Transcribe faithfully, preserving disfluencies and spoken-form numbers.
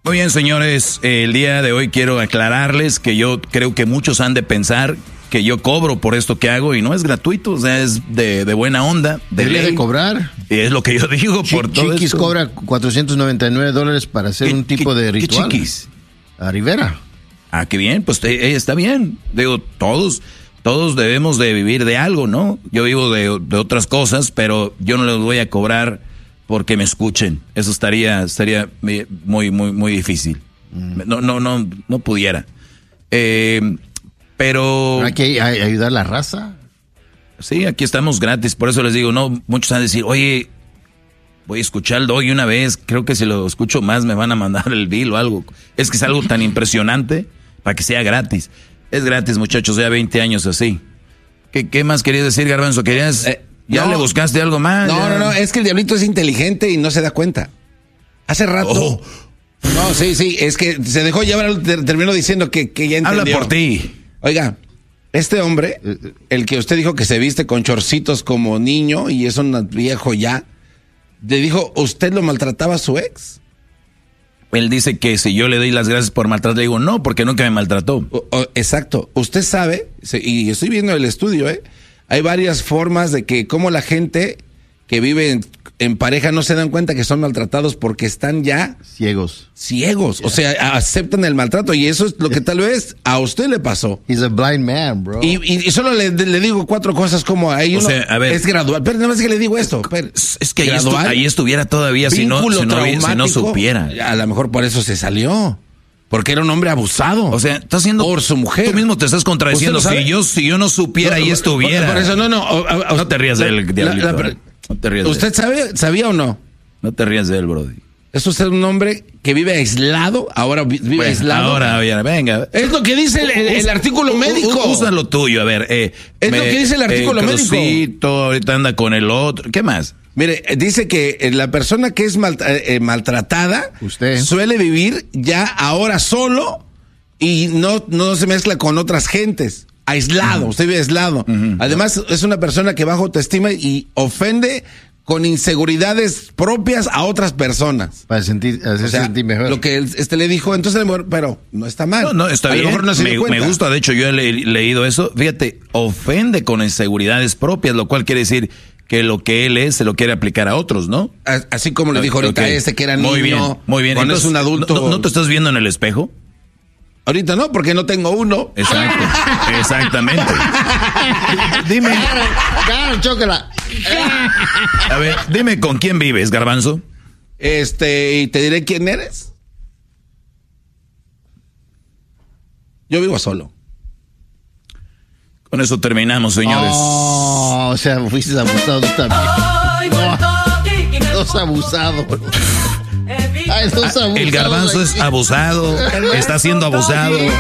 Muy bien, señores, el día de hoy quiero aclararles que yo creo que muchos han de pensar que yo cobro por esto que hago y no es gratuito, o sea, es de, de buena onda. Debería de cobrar. Y es lo que yo digo Ch- por todo Chiquis esto. cobra cuatrocientos noventa y nueve dólares para hacer ¿Qué, un tipo qué, de ritual. ¿Qué Chiquis? A Rivera. Ah, qué bien, pues eh, está bien. Digo, todos, todos debemos de vivir de algo, ¿no? Yo vivo de, de otras cosas, pero yo no les voy a cobrar porque me escuchen. Eso estaría, estaría muy, muy, muy difícil. Mm. No, no, no, no pudiera. Eh, pero... ¿Hay que hay, ayudar a la raza? Sí, aquí estamos gratis, por eso les digo, no, muchos van a decir, oye, voy a escucharlo hoy una vez, creo que si lo escucho más me van a mandar el bill o algo. Es que es algo tan impresionante para que sea gratis. Es gratis, muchachos, ya veinte años así. ¿Qué, qué más querías decir, Garbanzo? ¿Querías, eh, ya no, le buscaste algo más? No, ya. no, no, es que el diablito es inteligente y no se da cuenta. Hace rato... Oh. No, sí, sí, es que se dejó llevar, terminó diciendo que, que ya entendió. Habla por ti. Oiga, este hombre, el que usted dijo que se viste con chorcitos como niño y es un viejo ya, le dijo, ¿usted lo maltrataba a su ex? Él dice que si yo le doy las gracias por maltratar, le digo, no, porque nunca me maltrató. O, o, exacto. Usted sabe, y estoy viendo el estudio, ¿eh? Hay varias formas de que cómo la gente que vive en, en pareja no se dan cuenta que son maltratados porque están ya... Ciegos. Ciegos. Yeah. O sea, aceptan el maltrato y eso es lo que tal vez a usted le pasó. He's a blind man, bro. Y, y, y solo le, le digo cuatro cosas como ahí uno... O sea, a ver, es gradual. Pero nada más que le digo esto. Pero, es que ahí, estu, ahí estuviera todavía si no, si, no, si no supiera. A lo mejor por eso se salió. Porque era un hombre abusado. O sea, está haciendo por su mujer. Tú mismo te estás contradiciendo. Si yo, si yo no supiera y estuviera. Por eso, no, no. O, o, no te rías la, del diablito. La, la, no te rías ¿Usted de sabe, sabía o no? No te rías de él, brody. ¿Es usted un hombre que vive aislado? Ahora vive bueno, aislado. Ahora, oye, venga. Es lo que dice el, el, el artículo médico. Usa lo tuyo, a ver. Eh, es me, lo que dice el artículo eh, médico. Crucito, ahorita anda con el otro. ¿Qué más? Mire, dice que la persona que es mal, eh, maltratada usted suele vivir ya ahora solo y no, no se mezcla con otras gentes. Aislado, uh-huh. Usted vive aislado. Uh-huh. Además, es una persona que baja autoestima y ofende con inseguridades propias a otras personas. Para sentir, hacer o sea, sentir mejor. Lo que este le dijo, entonces, pero no está mal. No, no, está a bien. Lo mejor no se me, me gusta, de hecho, yo he le, leído eso. Fíjate, ofende con inseguridades propias, lo cual quiere decir que lo que él es se lo quiere aplicar a otros, ¿no? Así como le dijo ahorita okay. este que era niño. Muy bien, muy bien. Cuando Entonces, es un adulto. ¿no, ¿No te estás viendo en el espejo? Ahorita no, porque no tengo uno. Exacto, exactamente. Dime. Claro, chócala. A ver, dime con quién vives, Garbanzo. Este, y te diré quién eres. Yo vivo solo. Con eso terminamos, señores. Oh, o sea, fuiste abusado tú también. No, dos abusados. Ay, dos abusados. El Garbanzo es abusado, está siendo abusado.